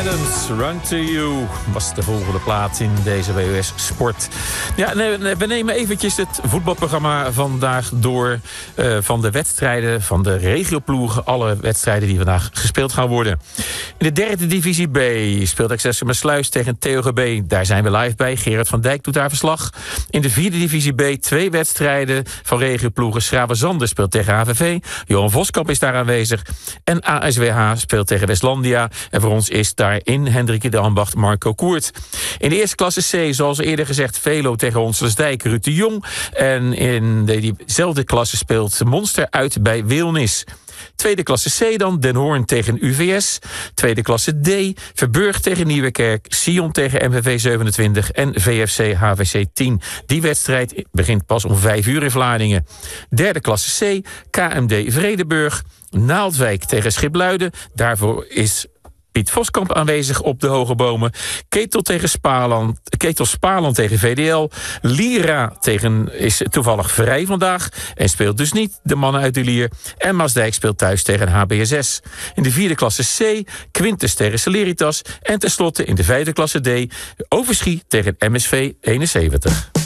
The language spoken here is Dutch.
Adams, Run to You was de volgende plaat in deze WOS Sport. Ja, we nemen eventjes het voetbalprogramma vandaag door van de wedstrijden van de regioploegen. Alle wedstrijden die vandaag gespeeld gaan worden. In de derde divisie B speelt Excelsior Maasluis tegen TOGB. Daar zijn we live bij. Gerard van Dijk doet daar verslag. In de vierde divisie B 2 wedstrijden van regioploegen. Schraven-Zander speelt tegen HVV. Johan Voskamp is daar aanwezig. En ASWH speelt tegen Westlandia. En voor ons is daarin Hendrik de Ambacht Marco Koert. In de eerste klasse C, zoals eerder gezegd, Velo tegen Onselersdijk, Ruud de Jong. En in diezelfde klasse speelt Monster uit bij Wilnis. Tweede klasse C dan, Den Hoorn tegen UVS. Tweede klasse D, Verburg tegen Nieuwekerk, Sion tegen MVV 27 en VFC HVC 10. Die wedstrijd begint pas om 5 uur in Vlaardingen. Derde klasse C, KMD Vredenburg, Naaldwijk tegen Schipluiden. Daarvoor is Piet Voskamp aanwezig op de Hoge Bomen. Ketel Spaland tegen VDL. Lira is toevallig vrij vandaag en speelt dus niet, de mannen uit de Lier. En Maasdijk speelt thuis tegen HBSS. In de vierde klasse C, Quintus tegen Celeritas. En tenslotte in de vijfde klasse D, Overschie tegen MSV 71.